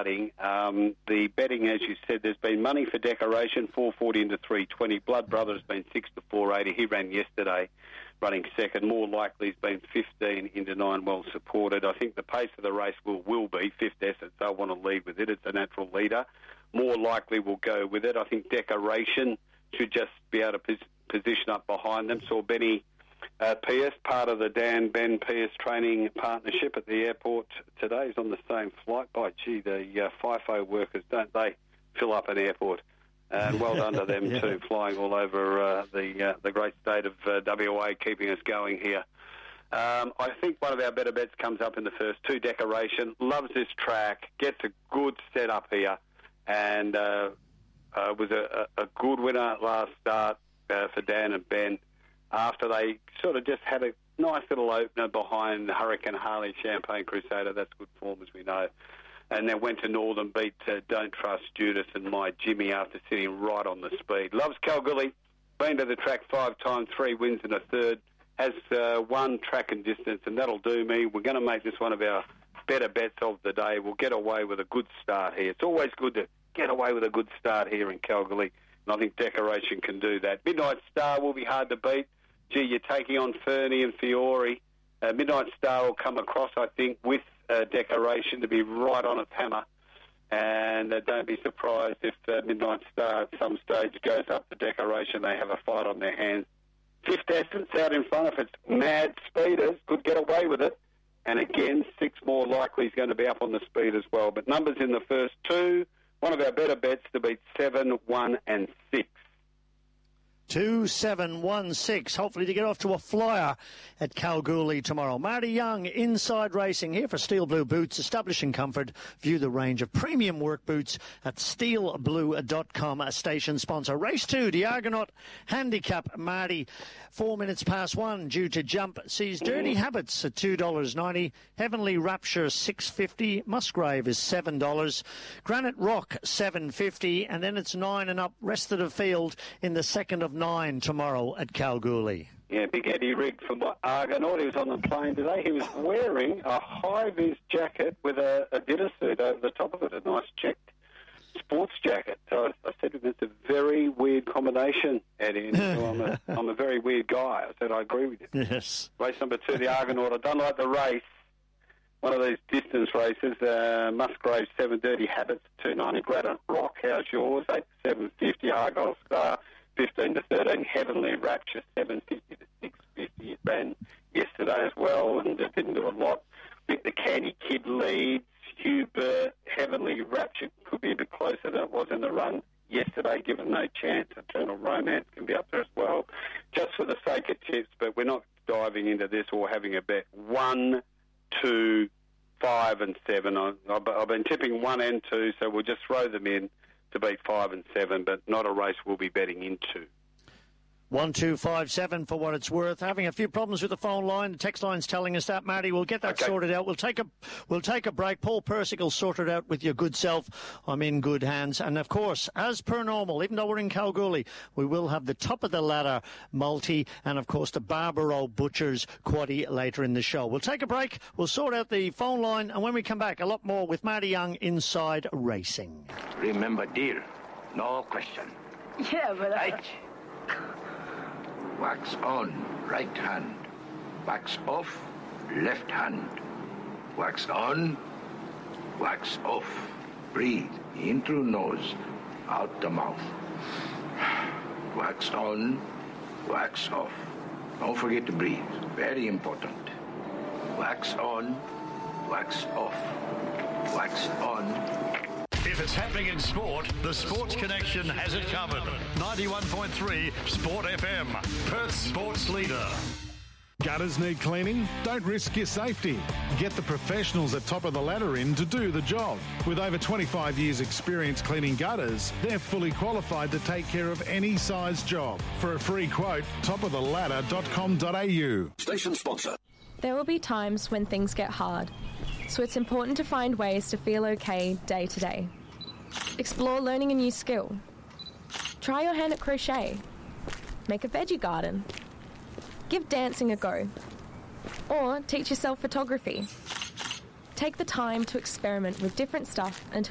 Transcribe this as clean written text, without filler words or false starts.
starting. The betting, as you said, there's been money for Decoration, 440 into 320. Blood Brother has been 6 to 480. He ran yesterday, running second. More likely has been 15 into 9, well supported. I think the pace of the race will be Fifth Essence. They'll want to lead with it. It's a natural leader. More likely will go with it. I think Decoration should just be able to position up behind them. Saw Benny Pierce, part of the Ben Pierce training partnership at the airport today. He's on the same flight. By gee, the FIFO workers, don't they fill up an airport? And well done to them too, flying all over the great state of WA, keeping us going here. I think one of our better bets comes up in the first two. Decoration loves this track, gets a good setup here, and was a good winner last start for Dan and Ben, after they sort of just had a nice little opener behind Hurricane Harley Champagne Crusader. That's good form, as we know. And then went to Northern, beat Don't Trust Judas and My Jimmy after sitting right on the speed. Loves Kalgoorlie, been to the track 5 times, 3 wins and a third, has one track and distance, and that'll do me. We're going to make this one of our better bets of the day. We'll get away with a good start here. It's always good to get away with a good start here in Kalgoorlie, and I think Decoration can do that. Midnight Star will be hard to beat. Gee, you're taking on Fernie and Fiore. Midnight Star will come across, I think, with Decoration to be right on its hammer. And don't be surprised if Midnight Star at some stage goes up to Decoration. They have a fight on their hands. Fifth Essence out in front. If it's mad speeders, could get away with it. And again, 6 more likely is going to be up on the speed as well. But numbers in the first 2, one of our better bets to beat 7, 1 and 6. 2, 7, 1, 6. Hopefully to get off to a flyer at Kalgoorlie tomorrow. Marty Young, Inside Racing, here for Steel Blue Boots, establishing comfort. View the range of premium work boots at steelblue.com, a station sponsor. Race 2, the Argonaut Handicap. Marty, 4 minutes past 1, due to jump, sees Dirty Habits at $2.90. Heavenly Rapture, $6.50. Musgrave is $7. Granite Rock, $7.50. And then it's 9 and up, rest of the field in the second of 9 tomorrow at Kalgoorlie. Yeah, Big Eddie Rigg from Argonaut. He was on the plane today. He was wearing a high-vis jacket with a dinner suit over the top of it, a nice checked sports jacket. So I said to him, it's a very weird combination, Eddie. And so I'm a very weird guy. I said, I agree with you. Yes. Race number 2, the Argonaut. I don't like the race. One of these distance races, Musgrave, 7 Dirty Habits, 290. Granite Rock, how's yours? 8 750. Argyle Star, 15 to 13. Heavenly Rapture, 750 to 650. It ran yesterday as well and it didn't do a lot. I think the Candy Kid leads. Hubert, Heavenly Rapture could be a bit closer than it was in the run yesterday, given no chance. Eternal Romance can be up there as well. Just for the sake of tips, but we're not diving into this or having a bet. 1, 2, 5 and 7. I've been tipping 1 and 2, so we'll just throw them in to beat 5 and 7, but not a race we'll be betting into. 1257 for what it's worth. Having a few problems with the phone line. The text line's telling us that, Marty. We'll get that sorted out. We'll take a break. Paul Persick will sort it out with your good self. I'm in good hands. And of course, as per normal, even though we're in Kalgoorlie, we will have the top of the ladder multi and of course the Barbaro Butchers quaddie later in the show. We'll take a break. We'll sort out the phone line, and when we come back, a lot more with Marty Young, Inside Racing. Remember, dear, no question. Yeah, but Right. Wax on, right hand. Wax off, left hand. Wax on, wax off. Breathe in through nose, out the mouth. Wax on, wax off. Don't forget to breathe. Very important. Wax on, wax off. Wax on. If it's happening in sport, the Sports Connection has it covered. 91.3 Sport FM, Perth's sports leader. Gutters need cleaning? Don't risk your safety. Get the professionals at Top of the Ladder in to do the job. With over 25 years' experience cleaning gutters, they're fully qualified to take care of any size job. For a free quote, topoftheladder.com.au. Station sponsor. There will be times when things get hard, so it's important to find ways to feel okay day to day. Explore learning a new skill. Try your hand at crochet. Make a veggie garden. Give dancing a go. Or teach yourself photography. Take the time to experiment with different stuff until